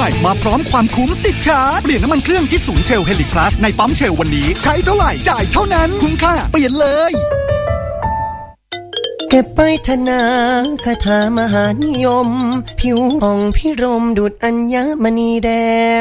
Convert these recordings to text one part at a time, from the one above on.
ม่มาพร้อมความคุ้มติดขาเปลี่ยนน้ำมันเครื่องที่ศูนย์เชลเฮลิคลาสในปั๊มเชลวันนี้ใช้เท่าไหร่จ่ายเท่านั้นคุ้มค่าเปลี่ยนเลยเก็บไปธนาคาถามหานิยมผิวอ่องพิรมดุจอัญมณีแดง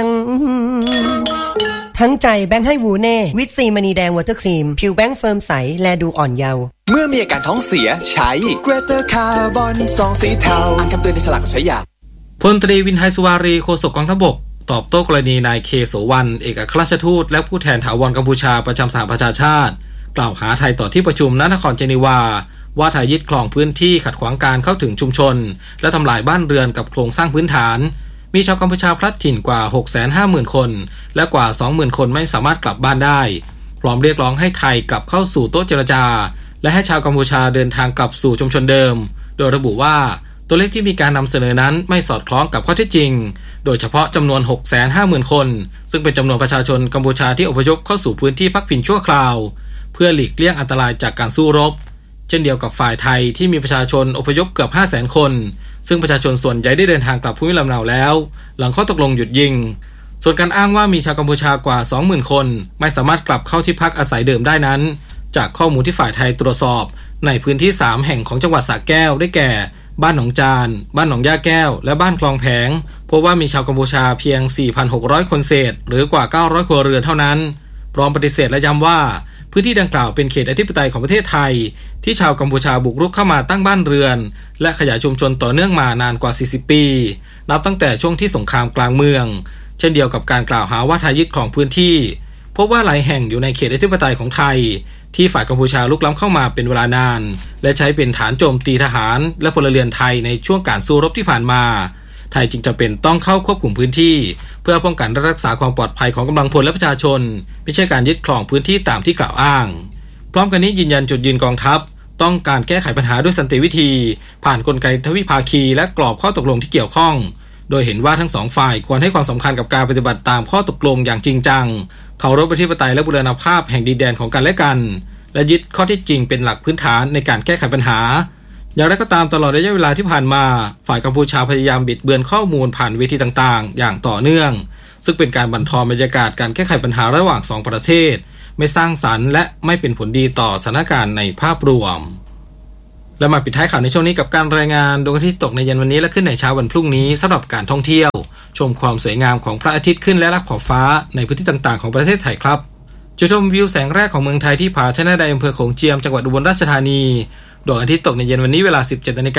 ทั้งใจแบงค์ให้วูเน่วิตซีมณีแดงวอเตอร์ครีมผิวแบงค์เฟิร์มใสแลดูอ่อนเยาว์เมื่อมีอาการท้องเสียใช้ Greater Carbon ซองสีเทาอ่านคำเตือนในฉลากก่อนใช้ยาพลตรีวินไทยสุวารีโฆษกกองทัพบกตอบโต้กรณีนายเคโสวรรณเอกอัครราชทูตและผู้แทนถาวรกัมพูชาประจำสหประชาชาติกล่าวหาไทยต่อที่ประชุมณนครเจนีวาว่าไทยยึดครองพื้นที่ขัดขวางการเข้าถึงชุมชนและทำลายบ้านเรือนกับโครงสร้างพื้นฐานมีชาวกัมพูชาพลัดถิ่นกว่า 650,000 คนและกว่า 20,000 คนไม่สามารถกลับบ้านได้พร้อมเรียกร้องให้ไทยกลับเข้าสู่โต๊ะเจรจาและให้ชาวกัมพูชาเดินทางกลับสู่ชุมชนเดิมโดยระบุว่าตัวเลขที่มีการนำเสนอนั้นไม่สอดคล้องกับข้อเท็จจริงโดยเฉพาะจำนวน 650,000 คนซึ่งเป็นจำนวนประชาชนกัมพูชาที่อพยพเข้าสู่พื้นที่พักพิงชั่วคราวเพื่อหลีกเลี่ยงอันตรายจากการสู้รบเช่นเดียวกับฝ่ายไทยที่มีประชาชนอพยพเกือบ 500,000 คนซึ่งประชาชนส่วนใหญ่ได้เดินทางกลับภูมิลำเนาแล้วหลังข้อตกลงหยุดยิงส่วนการอ้างว่ามีชาวกัมพูชากว่า 20,000 คนไม่สามารถกลับเข้าที่พักอาศัยเดิมได้นั้นจากข้อมูลที่ฝ่ายไทยตรวจสอบในพื้นที่3แห่งของจังหวัดสระแก้วได้แก่บ้านหนองจานบ้านหนองย่าแก้วและบ้านคลองแผงพบว่ามีชาวกัมพูชาเพียง 4,600 คนเศษหรือกว่า900ครัวเรือนเท่านั้นพร้อมปฏิเสธและย้ำว่าพื้นที่ดังกล่าวเป็นเขตอธิปไตยของประเทศไทยที่ชาวกัมพูชาบุกรุกเข้ามาตั้งบ้านเรือนและขยายชุมชนต่อเนื่องมานานกว่า40ปีนับตั้งแต่ช่วงที่สงครามกลางเมืองเช่นเดียวกับการกล่าวหาว่าไทยยึดครองพื้นที่พบว่าหลายแห่งอยู่ในเขตอธิปไตยของไทยที่ฝ่ายกัมพูชาลุกล้ำเข้ามาเป็นเวลานานและใช้เป็นฐานโจมตีทหารและพลเรือนไทยในช่วงการสู้รบที่ผ่านมาไทยจึงจำเป็นต้องเข้าควบคุมพื้นที่เพื่อป้องกันและรักษาความปลอดภัยของกำลังพลและประชาชนไม่ใช่การยึดครองพื้นที่ตามที่กล่าวอ้างพร้อมกันนี้ยืนยันจุดยืนกองทัพต้องการแก้ไขปัญหาด้วยสันติวิธีผ่านกลไกทวิภาคีและกรอบข้อตกลงที่เกี่ยวข้องโดยเห็นว่าทั้งสองฝ่ายควรให้ความสำคัญกับการปฏิบัติตามข้อตกลงอย่างจริงจังเคารพอธิปไตยและบูรณภาพแห่งดินแดนของกันและกันและยึดข้อเท็จจริงเป็นหลักพื้นฐานในการแก้ไขปัญหาอย่างไรก็ตามตลอดระยะเวลาที่ผ่านมาฝ่ายกัมพูชาพยายามบิดเบือนข้อมูลผ่านเวทีต่างๆอย่างต่อเนื่องซึ่งเป็นการบั่นทอนบรรยากาศการแก้ไขปัญหาระหว่าง2ประเทศไม่สร้างสรรค์และไม่เป็นผลดีต่อสถานการณ์ในภาพรวมและมาปิดท้ายข่าวในช่วงนี้กับการรายงานดวงอาทิตย์ตกในเย็นวันนี้และขึ้นในเช้าวันพรุ่งนี้สำหรับการท่องเที่ยวชมความสวยงามของพระอาทิตย์ขึ้นและลับขอบฟ้าในพื้นที่ต่างๆของประเทศไทยครับจุดชมวิวแสงแรกของเมืองไทยที่ผาชะนาใดอำเภอโขงเจียมจังหวัดอุบลราชธานีดวงอาทิตย์ตกในเย็นวันนี้เวลา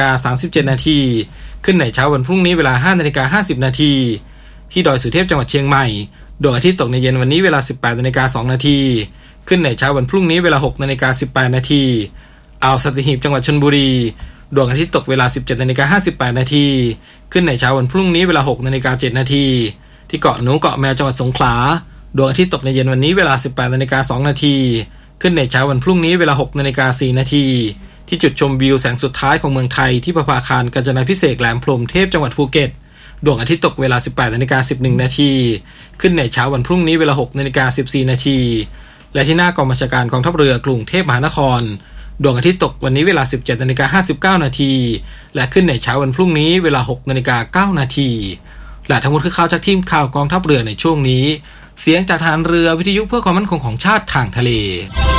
17:37 นาทีขึ้นในเช้าวันพรุ่งนี้เวลา 5:50 นาทีที่ดอยสุเทพจังหวัดเชียงใหม่ดวงอาทิตย์ตกในเย็นวันนี้เวลา 18:02 นาทีขึ้นในเช้าวันพรุ่งนี้เวลา 6:18 นาทีอ่าวสัตหีบจังหวัดชลบุรีดวงอาทิตย์ตกเวลา 17:58 นาทีขึ้นในเช้าวันพรุ่งนี้เวลา 6:07 นาทีที่เกาะหนูเกาะแมวจังหวัดสงขลาดวงอาทิตย์ตกในเย็นวันนี้เวลา 18:02 นาทีขึ้นในเช้าวันพรุ่งนี้เวลา 6:04 นาทีที่จุดชมวิวแสงสุดท้ายของเมืองไทยที่ประภาคารกาญจนาภิเษกแหลมพรหมเทพจังหวัดภูเก็ตดวงอาทิตย์ตกเวลา 18:11 นาทีขึ้นในเช้าวันพรุ่งนี้เวลา 6:14 นาทีและที่หน้ากองบัญชาการกองทัพเรือกรุงเทพมหานครดวงอาทิตย์ตกวันนี้เวลา 17:59 นาทีและขึ้นในเช้าวันพรุ่งนี้เวลา 6:09 นาทีและทั้งหมดคือข่าวจากทีมข่าวกองทัพเรือในช่วงนี้เสียงจากทหารเรือวิทยุเพื่อความมั่นคงของชาติทางทะเล